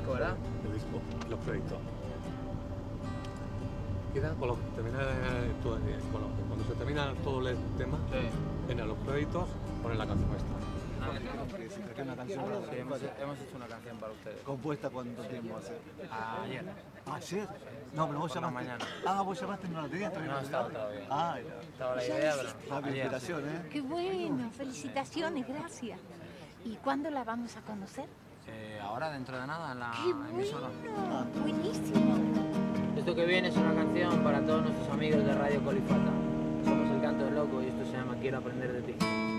disco, ¿verdad? El disco, los créditos. Queda con lo que termina cuando se termina todo el tema, en los créditos ponen la canción esta. Una canción para ustedes. Hemos hecho una canción para ustedes. ¿Compuesta cuánto tiempo hace? Ayer. ¿Ayer? No, pero vos Por la llamaste. mañana. Ah, vos llamaste y no la tenías todavía. No estaba todavía. Ah, ya. Estaba la idea, pero Rápida ayer, inspiración, ¿eh? Qué bueno, felicitaciones, gracias. ¿Y cuándo la vamos a conocer? ahora, dentro de nada, en la ¡Qué emisora. bueno! Buenísimo. Esto que viene es una canción para todos nuestros amigos de Radio Colifata. Somos El Canto del Loco y esto se llama Quiero aprender de ti.